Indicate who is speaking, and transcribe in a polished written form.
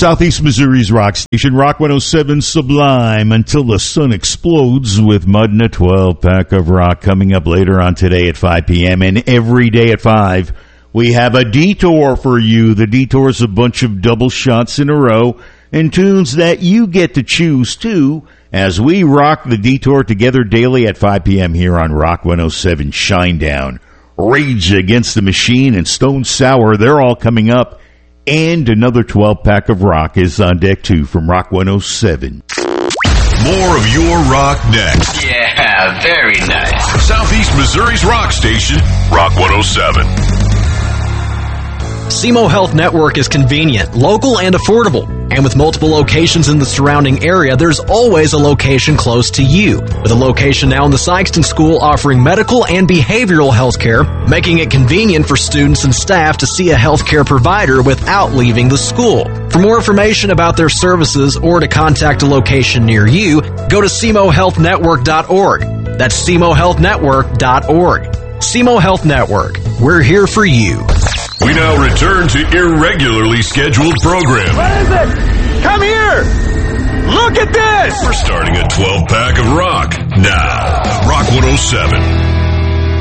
Speaker 1: Southeast Missouri's rock station, Rock 107 Sublime, until the sun explodes with Mud and a 12-pack of rock. Coming up later on today at 5 p.m. and every day at 5, we have a detour for you. The detour is a bunch of double shots in a row and tunes that you get to choose too as we rock the detour together daily at 5 p.m. here on Rock 107 Shinedown. Rage Against the Machine and Stone Sour, they're all coming up. And another 12-pack of rock is on deck, too, from Rock 107.
Speaker 2: More of your rock next.
Speaker 3: Yeah, very nice.
Speaker 2: Southeast Missouri's rock station, Rock 107.
Speaker 4: SEMO Health Network is convenient, local, and affordable. And with multiple locations in the surrounding area, there's always a location close to you. With a location now in the Sykeston School offering medical and behavioral health care, making it convenient for students and staff to see a healthcare provider without leaving the school. For more information about their services or to contact a location near you, go to SEMOHealthNetwork.org. That's SEMOHealthNetwork.org. SEMO Health Network. We're here for you.
Speaker 2: We now return to irregularly scheduled programming.
Speaker 5: What is it? Come here! Look at this!
Speaker 2: We're starting a 12-pack of rock now. Rock 107.